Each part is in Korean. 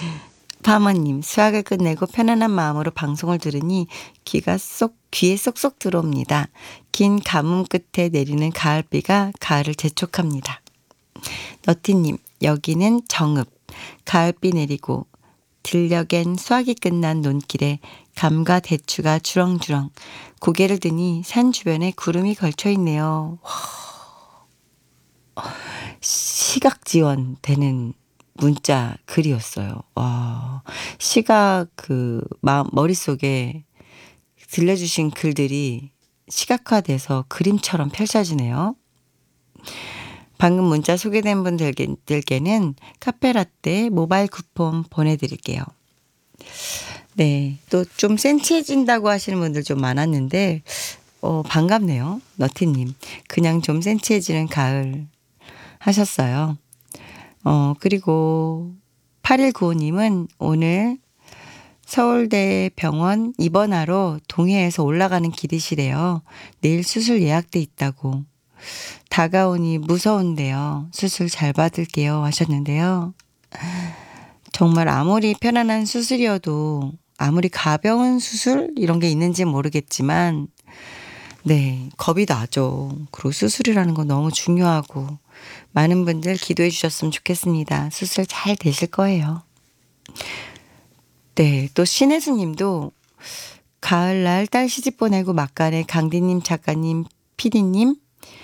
파머님, 수학을 끝내고 편안한 마음으로 방송을 들으니 귀에 쏙쏙 들어옵니다. 긴 가뭄 끝에 내리는 가을비가 가을을 재촉합니다. 너티님, 여기는 정읍. 가을비 내리고 들녘엔 수확이 끝난 논길에 감과 대추가 주렁주렁. 고개를 드니 산 주변에 구름이 걸쳐 있네요. 시각 지원 되는 문자 글이었어요. 와, 시각 머릿속에 들려주신 글들이 시각화돼서 그림처럼 펼쳐지네요. 방금 문자 소개된 분들께는 카페라떼 모바일 쿠폰 보내드릴게요. 네, 또 좀 센치해진다고 하시는 분들 좀 많았는데 반갑네요. 너티님. 그냥 좀 센치해지는 가을 하셨어요. 그리고 8195님은 오늘 서울대 병원 입원하러 동해에서 올라가는 길이시래요. 내일 수술 예약돼 있다고. 다가오니 무서운데요. 수술 잘 받을게요 하셨는데요. 정말 아무리 편안한 수술이어도 아무리 가벼운 수술 이런 게 있는지 모르겠지만 네, 겁이 나죠. 그리고 수술이라는 건 너무 중요하고 많은 분들 기도해 주셨으면 좋겠습니다. 수술 잘 되실 거예요. 네, 또 신혜수 님도 가을날 딸 시집 보내고 막간에 강디님, 작가님, 피디님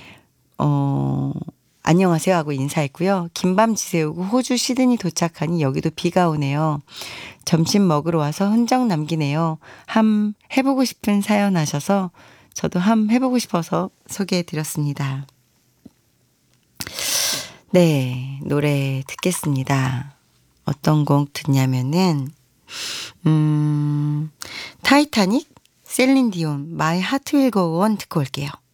안녕하세요 하고 인사했고요. 김밤 지새우고 호주 시드니 도착하니 여기도 비가 오네요. 점심 먹으러 와서 흔적 남기네요. 함 해보고 싶은 사연 하셔서 저도 함 해보고 싶어서 소개해드렸습니다. 네, 노래 듣겠습니다. 어떤 곡 듣냐면은 타이타닉, 셀린 디온, 마이 하트 윌 고 온 듣고 올게요.